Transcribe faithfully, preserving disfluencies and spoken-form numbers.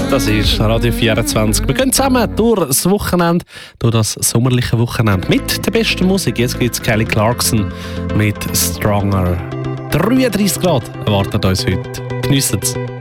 Das ist Radio vierundzwanzig. Wir gehen zusammen durch das Wochenende, durch das sommerliche Wochenende mit der besten Musik. Jetzt gibt es Kelly Clarkson mit Stronger. dreiunddreißig Grad erwartet uns heute. Geniessen es.